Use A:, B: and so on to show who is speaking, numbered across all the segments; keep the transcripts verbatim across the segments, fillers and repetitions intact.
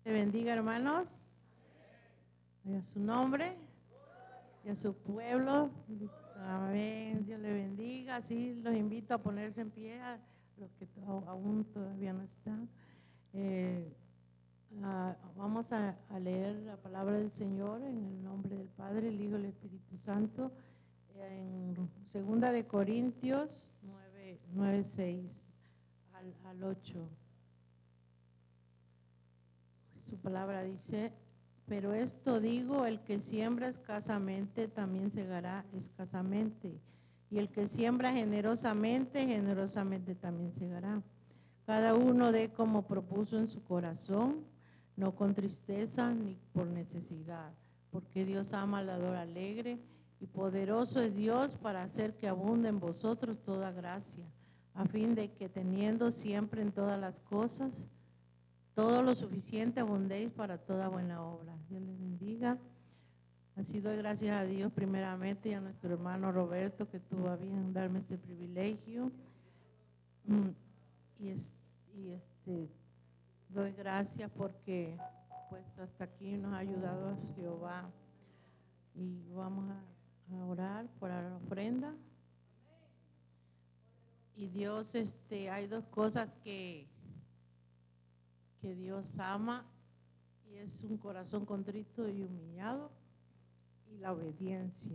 A: Le bendiga, hermanos, y a su nombre y a su pueblo. Amén. Dios le bendiga. Así los invito a ponerse en pie a los que to- aún todavía no están. Eh, ah, vamos a, a leer la palabra del Señor en el nombre del Padre, el Hijo y el Espíritu Santo, en segunda de Corintios nueve, nueve seis al, al ocho. Su palabra dice: pero esto digo, el que siembra escasamente también segará escasamente, y el que siembra generosamente, generosamente también segará. Cada uno dé como propuso en su corazón, no con tristeza ni por necesidad, porque Dios ama al dador alegre, y poderoso es Dios para hacer que abunde en vosotros toda gracia, a fin de que teniendo siempre en todas las cosas todo lo suficiente abundéis para toda buena obra. Dios les bendiga. Así doy gracias a Dios primeramente y a nuestro hermano Roberto, que tuvo a bien darme este privilegio. Mm, Y, es- y este, doy gracias porque pues hasta aquí nos ha ayudado Jehová. Y vamos a, a orar por la ofrenda. Y Dios, este, hay dos cosas que, que Dios ama, y es un corazón contrito y humillado, y la obediencia.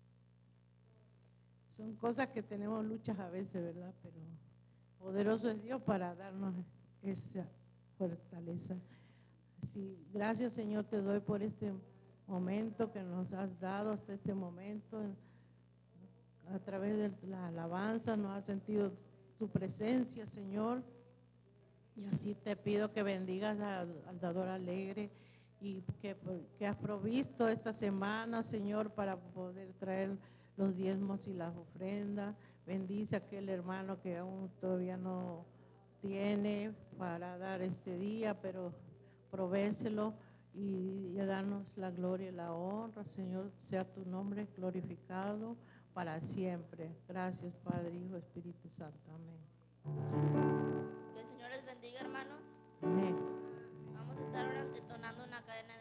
A: Son cosas que tenemos luchas a veces, ¿verdad? Pero poderoso es Dios para darnos esa fortaleza. Así, gracias, Señor, te doy por este momento que nos has dado, hasta este momento. A través de la alabanza nos has sentido tu presencia, Señor. Y así te pido que bendigas al, al dador alegre, y que, que has provisto esta semana, Señor, para poder traer los diezmos y las ofrendas. Bendice a aquel hermano que aún todavía no tiene para dar este día, pero provéeselo y, y danos la gloria y la honra, Señor. Sea tu nombre glorificado para siempre. Gracias, Padre, Hijo, Espíritu Santo. Amén.
B: Que el Señor les bendiga, hermanos.
A: Amén.
B: Vamos a estar ahora entonando una cadena